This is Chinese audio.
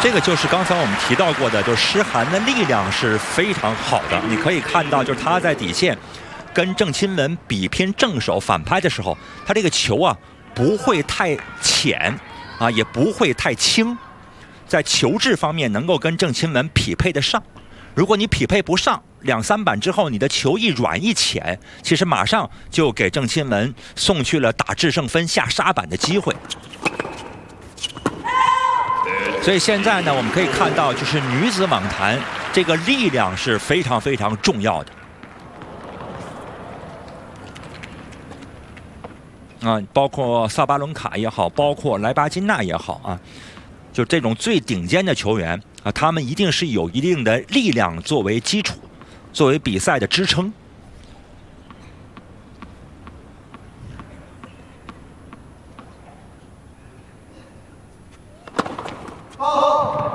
这个就是刚才我们提到过的，就是诗涵的力量是非常好的。你可以看到，就是他在底线跟郑钦文比拼正手反拍的时候，他这个球啊不会太浅啊，也不会太轻，在球质方面能够跟郑钦文匹配得上。如果你匹配不上，2、3板之后，你的球一软一浅，其实马上就给郑钦文送去了打制胜分下沙板的机会。所以现在呢，我们可以看到，就是女子网坛这个力量是非常非常重要的。包括萨巴伦卡也好，包括莱巴金娜也好啊，就这种最顶尖的球员啊，他们一定是有一定的力量作为基础，作为比赛的支撑。